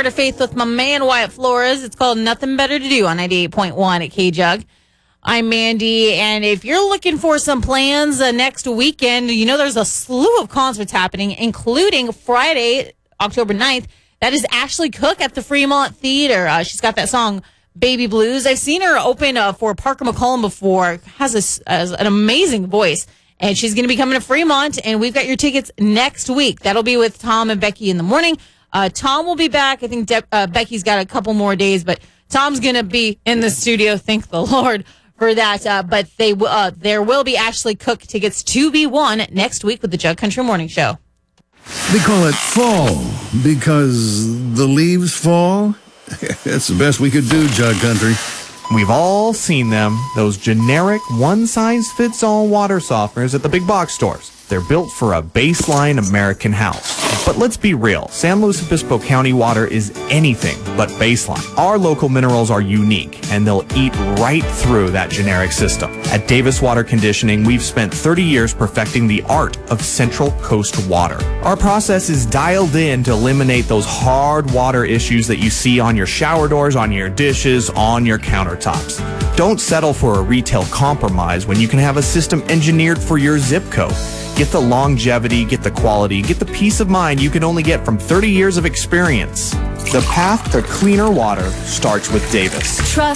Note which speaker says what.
Speaker 1: Heart of Faith with my man Wyatt Flores. It's called Nothing Better to Do on 98.1 at K-Jug. I'm Mandy, and if you're looking for some plans next weekend, you know there's a slew of concerts happening, including Friday, October 9th. That is Ashley Cook at the Fremont Theater. She's got that song, Baby Blues. I've seen her open for Parker McCollum before. Has an amazing voice. And she's going to be coming to Fremont, and we've got your tickets next week. That'll be with Tom and Becky in the morning. Tom will be back. I think Becky's got a couple more days, but Tom's going to be in the studio. Thank the Lord for that. But there will be Ashley Cook tickets to be won next week with the Jug Country Morning Show.
Speaker 2: They call it fall because the leaves fall. That's the best we could do, Jug Country.
Speaker 3: We've all seen them, those generic one-size-fits-all water softeners at the big box stores. They're built for a baseline American house. But let's be real, San Luis Obispo County water is anything but baseline. Our local minerals are unique, and they'll eat right through that generic system. At Davis Water Conditioning, we've spent 30 years perfecting the art of Central Coast water. Our process is dialed in to eliminate those hard water issues that you see on your shower doors, on your dishes, on your countertops. Don't settle for a retail compromise when you can have a system engineered for your zip code. Get the longevity, get the quality, get the peace of mind you can only get from 30 years of experience. The path to cleaner water starts with Davis.
Speaker 4: Trust